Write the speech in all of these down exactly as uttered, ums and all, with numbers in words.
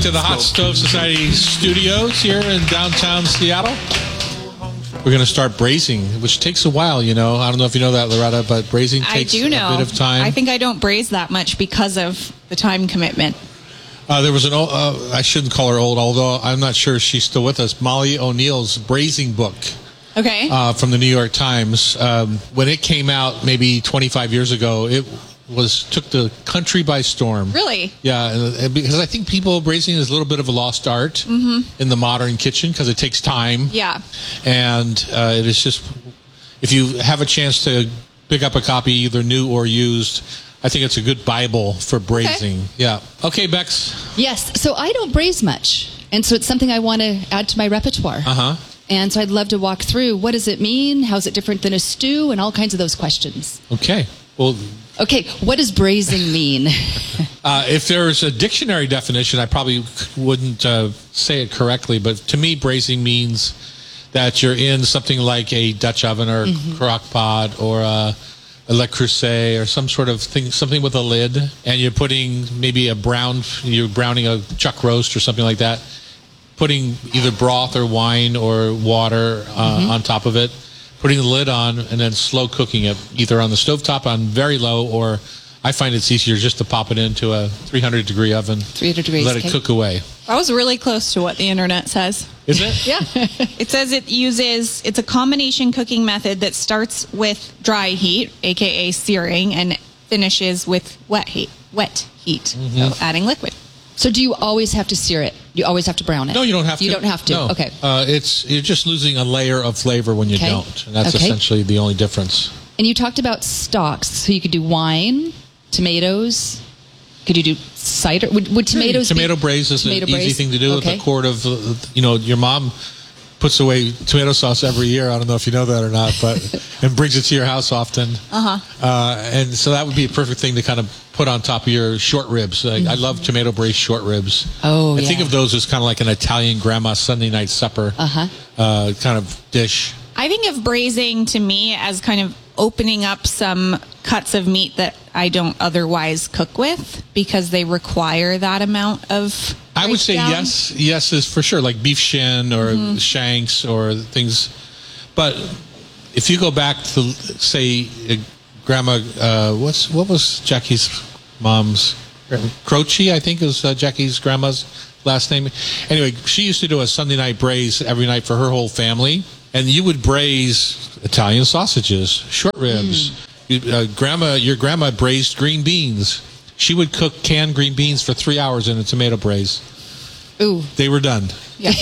To the Hot Stove Society studios here in downtown Seattle. We're going to start braising, which takes a while, you know. I don't know if you know that, Loretta, but braising takes I do know. a bit of time. I think I don't braise that much because of the time commitment. Uh, there was an old, uh, I shouldn't call her old, although I'm not sure if she's still with us, Molly O'Neill's braising book. Okay. Uh, from the New York Times. Um, when it came out maybe twenty-five years ago, it was took the country by storm. Really? Yeah, and because I think people braising is a little bit of a lost art mm-hmm. in the modern kitchen because it takes time. Yeah. And uh, it is just, if you have a chance to pick up a copy, either new or used, I think it's a good Bible for braising. Okay. Yeah. Okay, Bex. Yes. So I don't braise much, and so it's something I want to add to my repertoire. Uh huh. And so I'd love to walk through what does it mean, how's it different than a stew, and all kinds of those questions. Okay. Well. Okay, what does braising mean? uh, if there's a dictionary definition, I probably wouldn't uh, say it correctly, but to me, braising means that you're in something like a Dutch oven or mm-hmm. crock pot or a, a Le Creuset or some sort of thing, something with a lid, and you're putting maybe a brown, you're browning a chuck roast or something like that, putting either broth or wine or water uh, mm-hmm. on top of it, putting the lid on, and then slow cooking it, either on the stovetop on very low, or I find it's easier just to pop it into a three hundred degree oven. three hundred degrees. Let it okay. cook away. I was really close to what the internet says. Is it? Yeah. It says it uses, it's a combination cooking method that starts with dry heat, a k a searing, and finishes with wet heat, wet heat, mm-hmm. so adding liquid. So do you always have to sear it? You always have to brown it? No, you don't have to. You don't have to? No. Okay. Uh, it's You're just losing a layer of flavor when you okay. don't. And that's okay. essentially the only difference. And you talked about stocks. So you could do wine, tomatoes. Could you do cider? Would, would tomatoes yeah, Tomato be, braise is tomato an braise? easy thing to do okay. with a quart of, uh, you know, your mom puts away tomato sauce every year. I don't know if you know that or not, but and brings it to your house often. Uh-huh. Uh, and so that would be a perfect thing to kind of put on top of your short ribs. Like, mm-hmm. I love tomato braised short ribs. Oh, I yeah. think of those as kind of like an Italian grandma Sunday night supper uh-huh. uh, kind of dish. I think of braising to me as kind of opening up some cuts of meat that I don't otherwise cook with because they require that amount of I would say breakdown. yes. Yes is for sure, like beef shin or mm-hmm. shanks or things. But if you go back to, say, uh, Grandma, uh, what's what was Jackie's mom's? Croce, I think, is uh, Jackie's grandma's last name. Anyway, she used to do a Sunday night braise every night for her whole family. And you would braise Italian sausages, short ribs. Mm. You, uh, grandma, your grandma braised green beans. She would cook canned green beans for three hours in a tomato braise. Ooh. They were done. Yeah.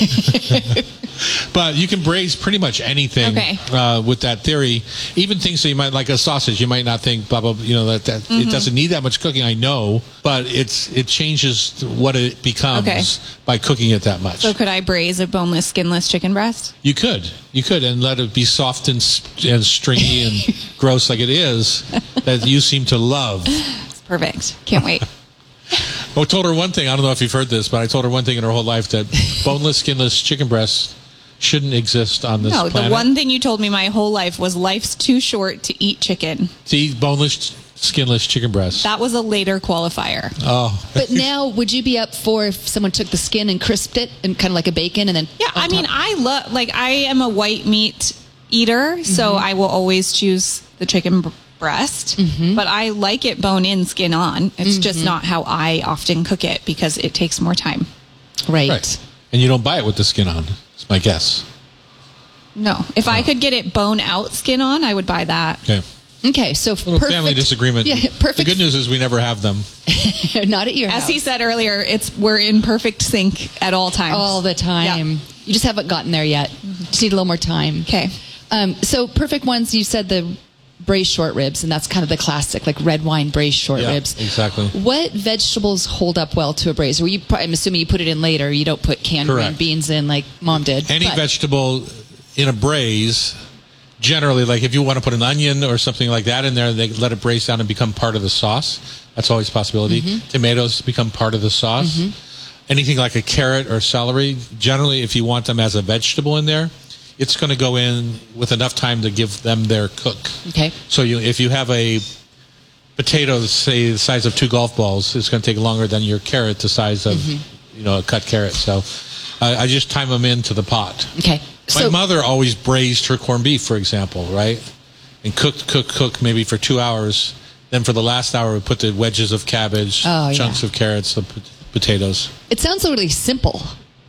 But you can braise pretty much anything okay. uh, with that theory. Even things that you might, like a sausage, you might not think, blah, blah, you know, that, that mm-hmm. it doesn't need that much cooking, I know, but it's it changes what it becomes okay. by cooking it that much. So could I braise a boneless, skinless chicken breast? You could. You could, and let it be soft and, and stringy and gross like it is, that you seem to love. It's perfect. Can't wait. I told her one thing. I don't know if you've heard this, but I told her one thing in her whole life, that boneless, skinless chicken breasts shouldn't exist on this no, planet. The one thing you told me my whole life was life's too short to eat chicken. To eat boneless, skinless chicken breasts. That was a later qualifier. Oh. But now, would you be up for if someone took the skin and crisped it and kind of like a bacon and then... Yeah, I mean, I love, like, I am a white meat eater, mm-hmm. so I will always choose the chicken b- breast, mm-hmm. but I like it bone in, skin on. It's mm-hmm. just not how I often cook it because it takes more time. Right. Right. And you don't buy it with the skin on, is my guess. No. If oh. I could get it bone out, skin on, I would buy that. Okay. Okay, so little perfect. family disagreement. Yeah, perfect. The good news is we never have them. Not at your As house. he said earlier, it's we're in perfect sync at all times. All the time. Yeah. You just haven't gotten there yet. Mm-hmm. Just need a little more time. Okay. Um, so perfect ones, you said the braised short ribs, and that's kind of the classic, like red wine braised short yeah, ribs. Exactly. What vegetables hold up well to a braise? Were you, I'm assuming you put it in later. You don't put canned Correct. green beans in like Mom did. Any but. vegetable in a braise, generally, like if you want to put an onion or something like that in there, they let it braise down and become part of the sauce. That's always a possibility. Mm-hmm. Tomatoes become part of the sauce. Mm-hmm. Anything like a carrot or celery, generally, if you want them as a vegetable in there, it's going to go in with enough time to give them their cook. Okay. So you, if you have a potato, say the size of two golf balls, it's going to take longer than your carrot, the size of, mm-hmm. you know, a cut carrot. So I, I just time them into the pot. Okay. My So mother always braised her corned beef, for example, right? And cooked, cook, cook maybe for two hours. Then for the last hour, we put the wedges of cabbage, Oh, chunks yeah. of carrots, the p- potatoes. it sounds really simple.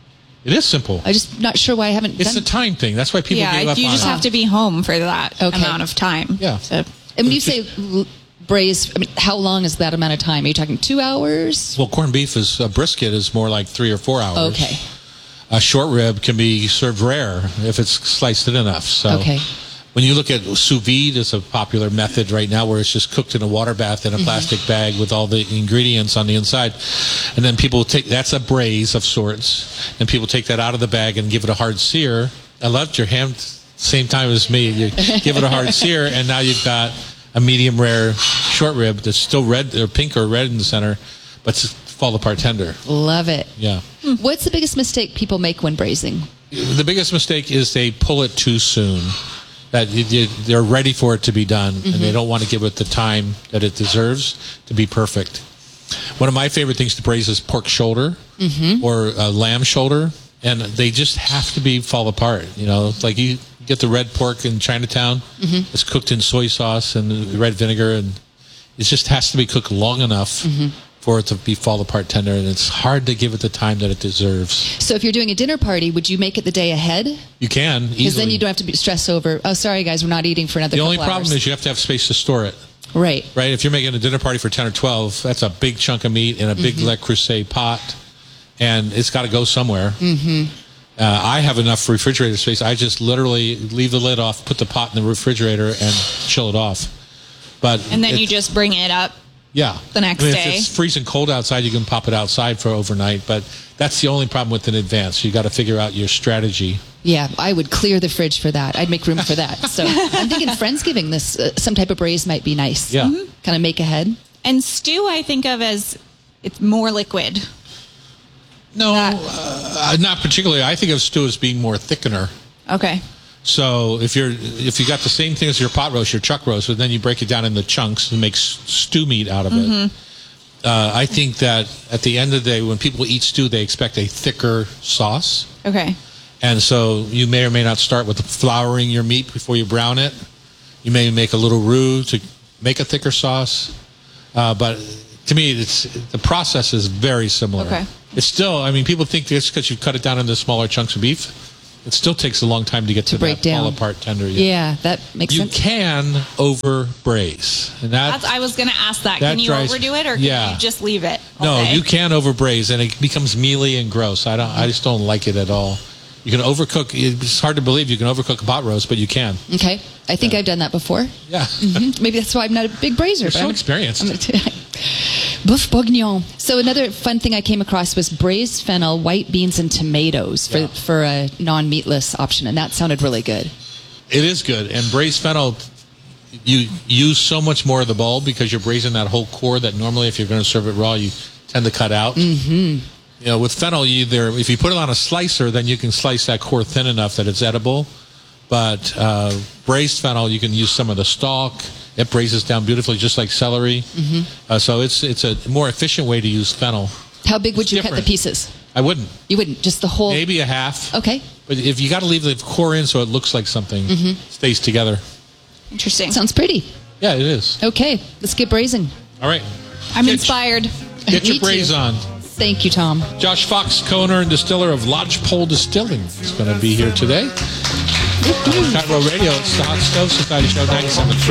It is simple. I'm just not sure why I haven't It's done the time thing. That's why people Yeah, give up you on just it. have to be home for that Okay. amount of time. Yeah. So, And when you say l- braise, I mean, how long is that amount of time? Are you talking two hours? Well, corned beef is a brisket is more like three or four hours. Okay. A short rib can be served rare if it's sliced thin enough. So Okay. when you look at sous vide, it's a popular method right now where it's just cooked in a water bath in a plastic bag with all the ingredients on the inside. And then people take, that's a braise of sorts. And people take that out of the bag and give it a hard sear. I loved your ham, same time as me. You give it a hard sear and now you've got a medium rare short rib that's still red or pink or red in the center, but it's fall apart tender. Love it. Yeah. What's the biggest mistake people make when braising? The biggest mistake is they pull it too soon. That you, you, they're ready for it to be done, and they don't want to give it the time that it deserves to be perfect. One of my favorite things to braise is pork shoulder or uh, lamb shoulder, and they just have to be fall apart. You know, it's like you get the red pork in Chinatown. It's cooked in soy sauce and red vinegar, and it just has to be cooked long enough for it to be fall apart tender, and it's hard to give it the time that it deserves. So if you're doing a dinner party, would you make it the day ahead? You can Because easily. then you don't have to be stress over, oh, sorry, guys, we're not eating for another The couple only problem hours. is you have to have space to store it. Right. Right, if you're making a dinner party for ten or twelve, that's a big chunk of meat in a big Le Creuset pot, and it's got to go somewhere. Mm-hmm. Uh, I have enough refrigerator space. I just literally leave the lid off, put the pot in the refrigerator, and chill it off. But and then it- you just bring it up. yeah, the next I mean, day. If it's freezing cold outside, you can pop it outside for overnight. But that's the only problem with an advance. You got to figure out your strategy. Yeah, I would clear the fridge for that. I'd make room for that. So I'm thinking Friendsgiving, this uh, some type of braise might be nice. Yeah. Kind of make ahead. And stew, I think of as it's more liquid. No, That- uh, not particularly. I think of stew as being more thickener. Okay. So if you're if you got the same thing as your pot roast, your chuck roast, but then you break it down into chunks and make s- stew meat out of it. Uh, I think that at the end of the day, when people eat stew, they expect a thicker sauce, Okay. and so you may or may not start with flouring your meat before you brown it. You may make a little roux to make a thicker sauce, uh, but to me, it's the process is very similar. Okay. It's still, I mean, people think just because you cut it down into smaller chunks of beef, it still takes a long time to get to, break that down. fall apart tender. Yeah, that makes You sense. can over braise, and that That's, I was going to ask that. that Can you drives- overdo it, or can yeah. you just leave it? all no, day? you can over braise, and it becomes mealy and gross. I don't, I just don't like it at all. You can overcook. It's hard to believe you can overcook a pot roast, but you can. Okay. I think I've done that before. Yeah. Mhm. Maybe that's why I'm not a big braiser. You're but so I'm- experienced. I'm- Boeuf bourguignon. So another fun thing I came across was braised fennel, white beans, and tomatoes for, Yeah. for a non-meatless option, and that sounded really good. It is good. And braised fennel, you use so much more of the bulb because you're braising that whole core that normally if you're going to serve it raw, you tend to cut out. Mm-hmm. You know, with fennel, you either, if you put it on a slicer, then you can slice that core thin enough that it's edible. But uh, braised fennel, you can use some of the stalk. It braises down beautifully, just like celery. Mm-hmm. Uh, so it's it's a more efficient way to use fennel. How big would It's you cut different. the pieces? I wouldn't. You wouldn't, just the whole. Maybe a half. Okay. But if you got to leave the core in so it looks like something, stays together. Interesting. Sounds pretty. Yeah, it is. Okay, let's get braising. All right. I'm Get- inspired. Get your Me braise too. on. Thank you, Tom. Josh Fox, co-owner and distiller of Lodgepole Distilling, is going to be here today. Cairo Radio, it's the Hot Stove Society Show, ninety-seven point three.